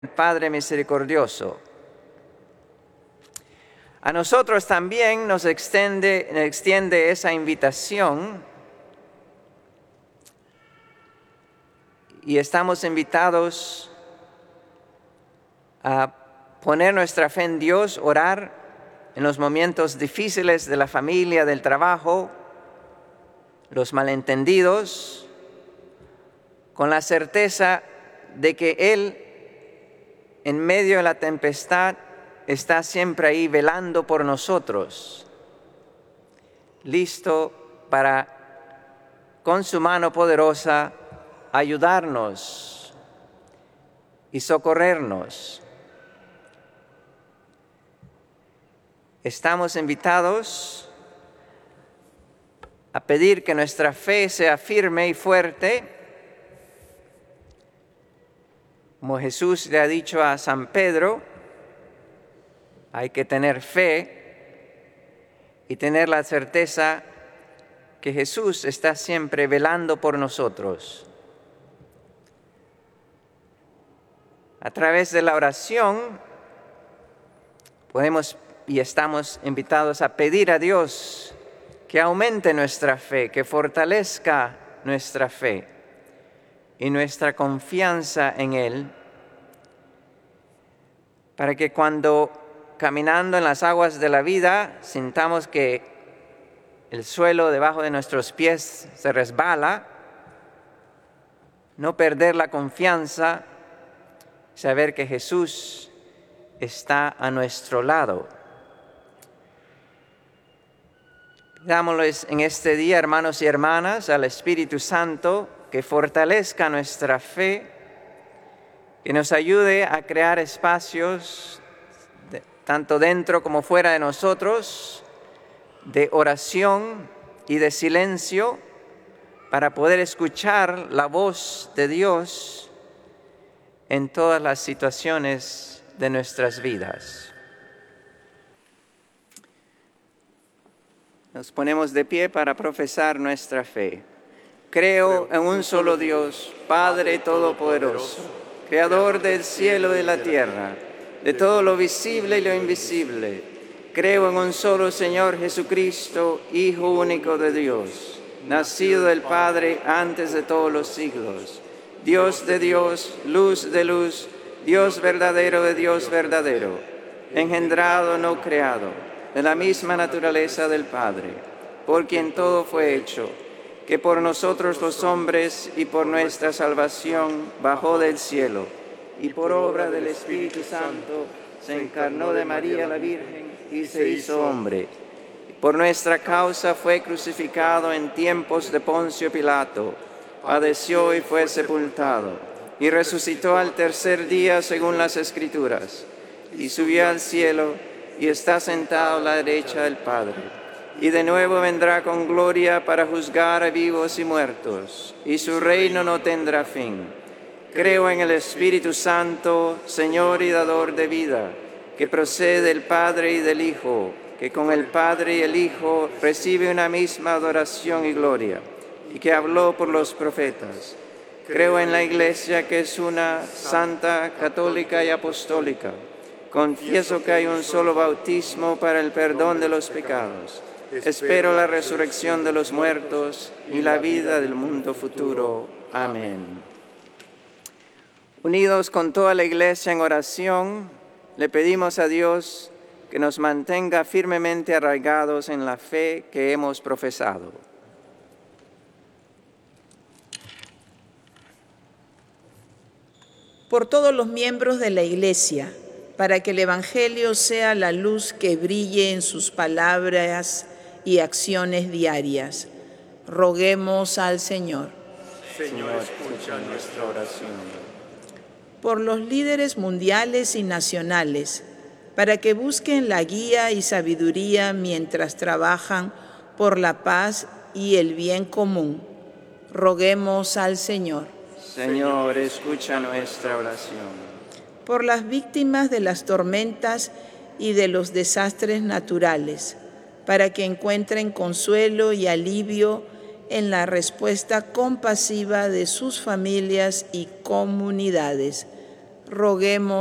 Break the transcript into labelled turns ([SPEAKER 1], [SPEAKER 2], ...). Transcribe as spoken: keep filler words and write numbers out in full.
[SPEAKER 1] Padre misericordioso. A nosotros también nos extiende, extiende esa invitación y estamos invitados a poner nuestra fe en Dios, orar en los momentos difíciles de la familia, del trabajo, los malentendidos, con la certeza de que Él, en medio de la tempestad, está siempre ahí velando por nosotros, listo para, con su mano poderosa, ayudarnos y socorrernos. Estamos invitados a pedir que nuestra fe sea firme y fuerte, como Jesús le ha dicho a San Pedro. Hay que tener fe y tener la certeza que Jesús está siempre velando por nosotros. A través de la oración podemos y estamos invitados a pedir a Dios que aumente nuestra fe, que fortalezca nuestra fe y nuestra confianza en Él, para que cuando caminando en las aguas de la vida sintamos que el suelo debajo de nuestros pies se resbala, no perder la confianza, saber que Jesús está a nuestro lado. Pidámosles en este día, hermanos y hermanas, al Espíritu Santo que fortalezca nuestra fe, que nos ayude a crear espacios de, tanto dentro como fuera de nosotros, de oración y de silencio, para poder escuchar la voz de Dios en todas las situaciones de nuestras vidas. Nos ponemos de pie para profesar nuestra fe. Creo en un solo Dios, Padre Todopoderoso, Creador del cielo y de la tierra, de todo lo visible y lo invisible. Creo en un solo Señor Jesucristo, Hijo único de Dios, nacido del Padre antes de todos los siglos, Dios de Dios, luz de luz, Dios verdadero de Dios verdadero, engendrado, no creado, de la misma naturaleza del Padre, por quien todo fue hecho, que por nosotros los hombres y por nuestra salvación bajó del cielo, y por obra del Espíritu Santo se encarnó de María la Virgen y se hizo hombre. Por nuestra causa fue crucificado en tiempos de Poncio Pilato, padeció y fue sepultado, y resucitó al tercer día según las Escrituras, y subió al cielo, y está sentado a la derecha del Padre. Y de nuevo vendrá con gloria para juzgar a vivos y muertos, y su reino no tendrá fin. Creo en el Espíritu Santo, Señor y dador de vida, que procede del Padre y del Hijo, que con el Padre y el Hijo recibe una misma adoración y gloria, y que habló por los profetas. Creo en la Iglesia, que es una, santa, católica y apostólica. Confieso que hay un solo bautismo para el perdón de los pecados. Espero la resurrección de los muertos y la vida del mundo futuro. Amén. Unidos con toda la Iglesia en oración, le pedimos a Dios que nos mantenga firmemente arraigados en la fe que hemos profesado.
[SPEAKER 2] Por todos los miembros de la Iglesia, para que el Evangelio sea la luz que brille en sus palabras y acciones diarias. Roguemos al Señor.
[SPEAKER 1] Señor, escucha nuestra oración.
[SPEAKER 2] Por los líderes mundiales y nacionales, para que busquen la guía y sabiduría mientras trabajan por la paz y el bien común. Roguemos al Señor.
[SPEAKER 1] Señor, escucha nuestra oración.
[SPEAKER 2] Por las víctimas de las tormentas y de los desastres naturales, para que encuentren consuelo y alivio en la respuesta compasiva de sus familias y comunidades. roguemos